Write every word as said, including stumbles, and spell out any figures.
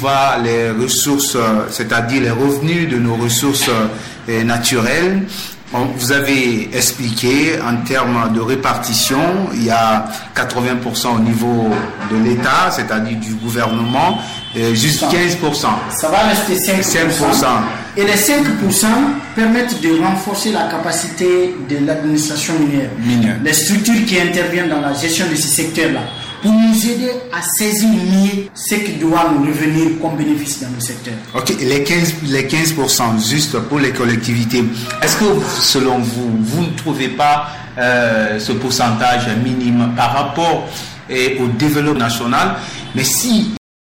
promouvoir les ressources, c'est-à-dire les revenus de nos ressources naturelles. Vous avez expliqué en termes de répartition, il y a quatre-vingts pour cent au niveau de l'État, c'est-à-dire du gouvernement, et juste quinze pour cent. Ça va rester cinq pour cent. Et les cinq pour cent permettent de renforcer la capacité de l'administration minière. Minière. Les structures qui interviennent dans la gestion de ce secteur-là, pour nous aider à saisir mieux ce qui doit nous revenir comme bénéfice dans le secteur. Ok, les quinze, les quinze pour cent juste pour les collectivités, est-ce que selon vous, vous ne trouvez pas euh, ce pourcentage minime par rapport eh, au développement national? Mais si